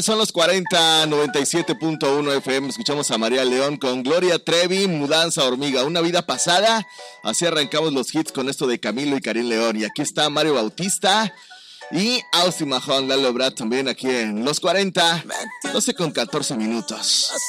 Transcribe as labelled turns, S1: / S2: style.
S1: Son los 40, 97.1 FM. Escuchamos a María León con Gloria Trevi, Mudanza Hormiga, una vida pasada. Así arrancamos los hits con esto de Camilo y Karim León. Y aquí está Mario Bautista y Austin Mahone, Lalo Brad también aquí en los 40, 12 con 14 minutos.